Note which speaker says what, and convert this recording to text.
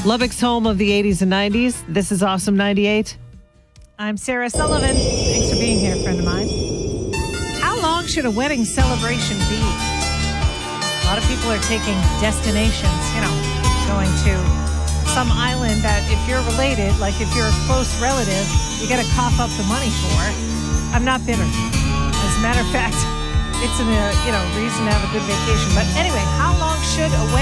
Speaker 1: Lubbock's home of the 80s and 90s. This is Awesome 98.
Speaker 2: I'm Sarah Sullivan. Thanks for being here, friend of mine. How long should a wedding celebration be? A lot of people are taking destinations, going to some island that if you're related, like if you're a close relative, you got to cough up the money for. I'm not bitter. As a matter of fact, it's a reason to have a good vacation. But anyway, how long should a wedding